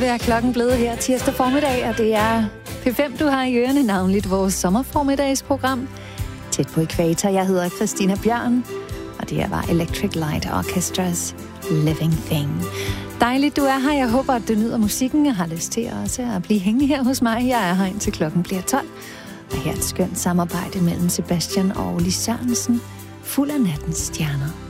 er klokken blevet her tirsdag formiddag, og det er P5, du har i ørene, navnligt vores sommerformiddagsprogram. Tæt på ekvator. Jeg hedder Christina Bjørn, og det her var Electric Light Orchestras Living Thing. Dejligt, du er her. Jeg håber, at du nyder musikken og har lyst til også at blive hængende her hos mig. Jeg er her indtil klokken bliver 12. Og her er et skønt samarbejde mellem Sebastian og Lis Sørensen, fuld af nattens stjerner.